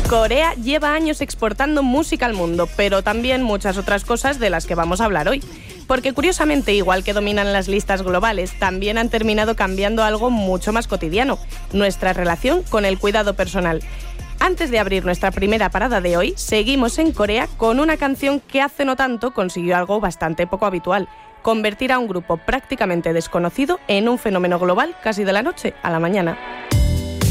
Corea lleva años exportando música al mundo, pero también muchas otras cosas de las que vamos a hablar hoy. Porque curiosamente, igual que dominan las listas globales, también han terminado cambiando algo mucho más cotidiano, nuestra relación con el cuidado personal. Antes de abrir nuestra primera parada de hoy, seguimos en Corea con una canción que hace no tanto consiguió algo bastante poco habitual: convertir a un grupo prácticamente desconocido en un fenómeno global casi de la noche a la mañana.